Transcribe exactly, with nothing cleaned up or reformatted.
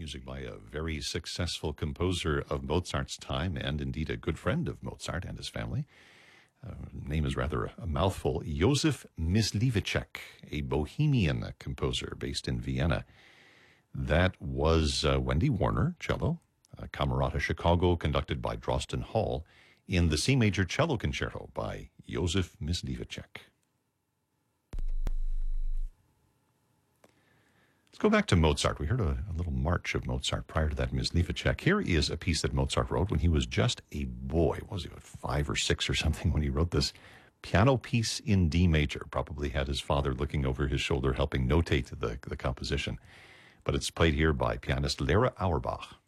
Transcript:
music by a very successful composer of Mozart's time and indeed a good friend of Mozart and his family. Uh, name is rather a mouthful. Josef Mysliveček, a Bohemian composer based in Vienna. That was uh, Wendy Warner, cello, uh, Camerata Chicago, conducted by Drosten Hall, in the C major cello concerto by Josef Mysliveček. Let's go back to Mozart. We heard a, a little march of Mozart prior to that, Mysliveček. Here is a piece that Mozart wrote when he was just a boy. What was he, five or six or something when he wrote this piano piece in D major? Probably had his father looking over his shoulder helping notate the, the composition. But it's played here by pianist Lera Auerbach.